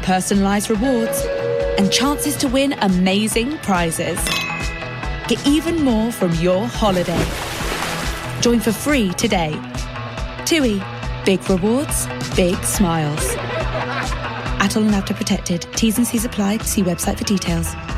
personalised rewards, and chances to win amazing prizes. Get even more from your holiday. Join for free today. TUI. Big rewards, big smiles. Atoll and Apta protected. T's and C's apply. See website for details.